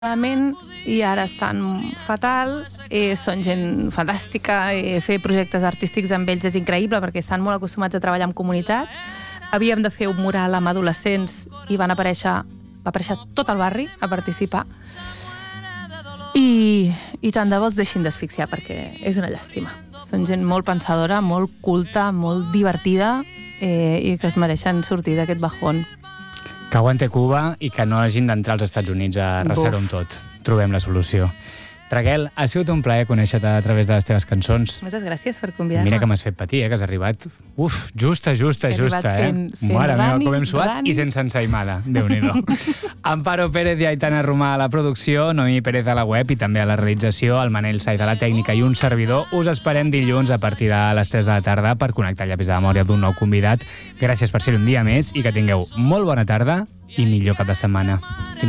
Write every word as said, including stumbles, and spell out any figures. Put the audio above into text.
malament i ara estan fatal, eh, són gent fantàstica, eh, fer projectes artístics amb ells és increïble perquè estan molt acostumats a treballar en comunitat. Havíem de fer un mural amb adolescents i van aparèixer, va aparèixer tot el barri a participar. I, i tant de bo els deixin d'asfixiar perquè és una llàstima. Són gent molt pensadora, molt culta, molt divertida eh, i que es mereixen sortir d'aquest bajón. Que aguante Cuba i que no hagin d'entrar als Estats Units a arrasar-ho amb tot. Trobem la solució. Raquel, ha sigut un plaer conèixer-te a través de les teves cançons. Moltes gràcies per convidar-me. Mira que m'has fet patir, eh, que has arribat... Uf, justa, justa, justa, eh? Fent, fent Mare meva, rani, com hem suat rani. i sense ensaïmada. Déu-n'hi-do. Amparo Pérez i Aitana Romà a la producció, Noemí Pérez a la web i també a la realització, el Manel Saiz a la tècnica i un servidor. Us esperem dilluns a partir de les tres de la tarda per connectar el llapis de memòria d'un nou convidat. Gràcies per ser un dia més i que tingueu molt bona tarda i millor cap de setmana. Fins